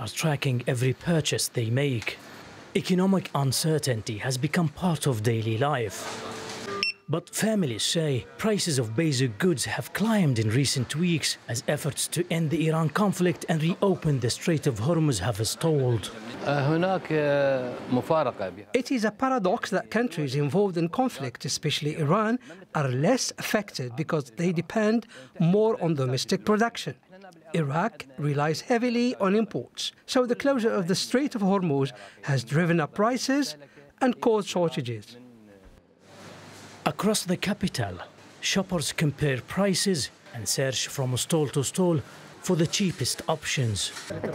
are tracking every purchase they make. Economic uncertainty has become part of daily life. But families say prices of basic goods have climbed in recent weeks as efforts to end the Iran conflict and reopen the Strait of Hormuz have stalled. It is a paradox that countries involved in conflict, especially Iran, are less affected because they depend more on domestic production. Iraq relies heavily on imports, so the closure of the Strait of Hormuz has driven up prices and caused shortages. Across the capital, shoppers compare prices and search from stall to stall for the cheapest options.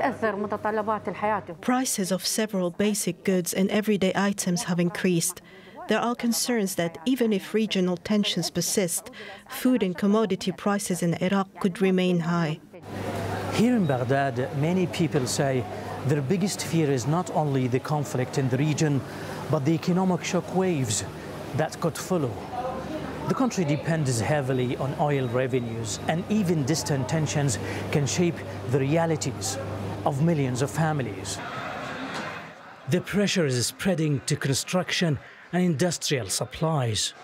Prices of several basic goods and everyday items have increased. There are concerns that even if regional tensions persist, food and commodity prices in Iraq could remain high. Here in Baghdad, many people say their biggest fear is not only the conflict in the region, but the economic shock waves that could follow. The country depends heavily on oil revenues, and even distant tensions can shape the realities of millions of families. The pressure is spreading to construction and industrial supplies.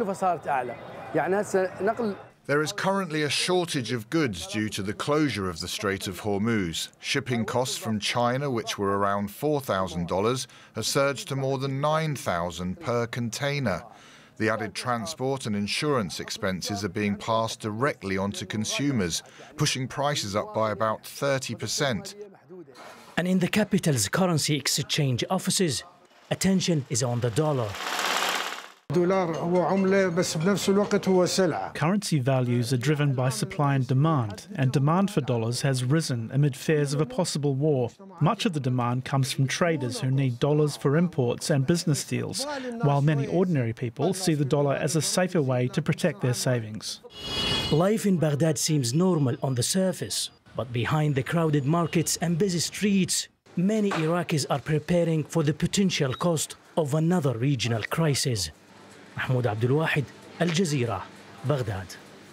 There is currently a shortage of goods due to the closure of the Strait of Hormuz. Shipping costs from China, which were around $4,000, have surged to more than $9,000 per container. The added transport and insurance expenses are being passed directly onto consumers, pushing prices up by about 30%. And in the capital's currency exchange offices, attention is on the dollar. Currency values are driven by supply and demand for dollars has risen amid fears of a possible war. Much of the demand comes from traders who need dollars for imports and business deals, while many ordinary people see the dollar as a safer way to protect their savings. Life in Baghdad seems normal on the surface, but behind the crowded markets and busy streets, many Iraqis are preparing for the potential cost of another regional crisis. Mahmoud Abdul Wahid, Al Jazeera, Baghdad.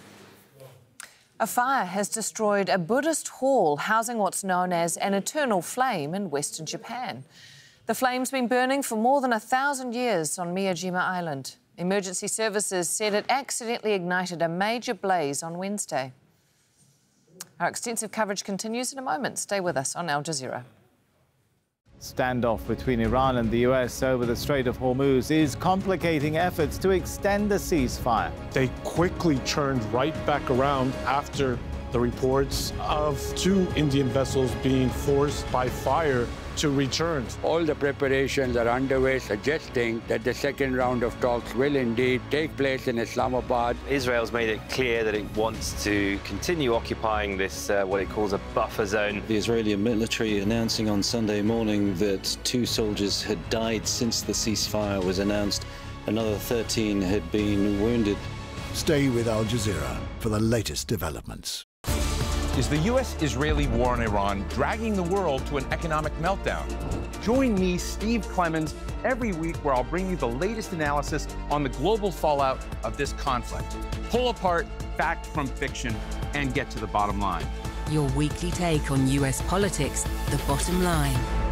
A fire has destroyed a Buddhist hall housing what's known as an eternal flame in western Japan. The flame's been burning for more than 1,000 years on Miyajima Island. Emergency services said it accidentally ignited a major blaze on Wednesday. Our extensive coverage continues in a moment. Stay with us on Al Jazeera. Standoff between Iran and the US over the Strait of Hormuz is complicating efforts to extend the ceasefire. They quickly turned right back around after the reports of 2 Indian vessels being forced by fire to return. All the preparations are underway, suggesting that the second round of talks will indeed take place in Islamabad. Israel's made it clear that it wants to continue occupying this, what it calls a buffer zone. The Israeli military announcing on Sunday morning that 2 soldiers had died since the ceasefire was announced. Another 13 had been wounded. Stay with Al Jazeera for the latest developments. Is the U.S.-Israeli war on Iran dragging the world to an economic meltdown? Join me, Steve Clemons, every week where I'll bring you the latest analysis on the global fallout of this conflict. Pull apart fact from fiction and get to the bottom line. Your weekly take on U.S. politics, The Bottom Line.